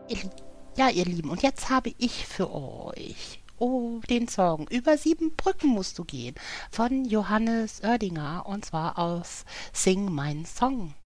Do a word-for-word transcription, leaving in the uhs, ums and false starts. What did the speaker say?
Ihr, Lie- ja, ihr Lieben, und jetzt habe ich für euch, oh, den Song Über sieben Brücken musst du gehen von Johannes Oerdinger und zwar aus Sing mein Song.